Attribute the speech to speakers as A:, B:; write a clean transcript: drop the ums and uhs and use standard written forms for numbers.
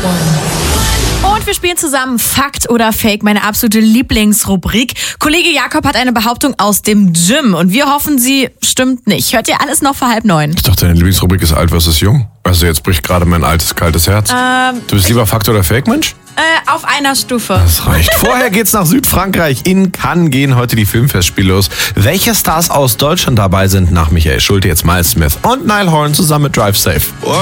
A: Und wir spielen zusammen Fakt oder Fake, meine absolute Lieblingsrubrik. Kollege Jakob hat eine Behauptung aus dem Gym und wir hoffen, sie stimmt nicht. Hört ihr alles noch vor 8:30?
B: Ich dachte, deine Lieblingsrubrik ist alt versus jung. Also jetzt bricht gerade mein altes, kaltes Herz. Du bist lieber Fakt oder Fake, Mensch?
A: Auf einer Stufe.
B: Das reicht. Vorher geht's nach Südfrankreich. In Cannes gehen heute die Filmfestspiele los. Welche Stars aus Deutschland dabei sind nach Michael Schulte, jetzt Miles Smith und Niall Horan zusammen mit Drive Safe.